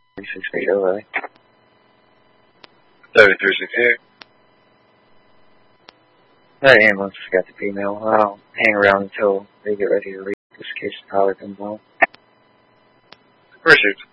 368 OA. 7368. That ambulance has got the female. I'll hang around until they get ready to leave. This case probably comes on. Received.